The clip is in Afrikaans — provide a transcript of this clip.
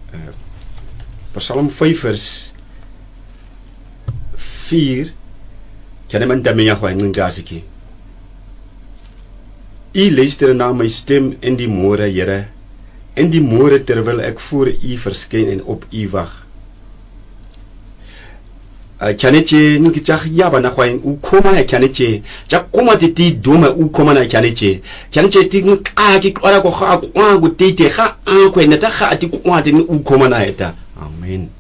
Psalm 5 vers 4 kan man daarmee gaan ngasiki. U luister na my stem in die môre, Here, in die môre terwyl ek voor u verskyn en op u wag. Kyaneche ngichak yaba na kwain ukoma ya kyaneche jakoma titi doma ukoma na kyaneche ti ngaki kwara ko kha kwa gutite kha ankwe na ta kha ati kwa ti ukoma na eta. Amen.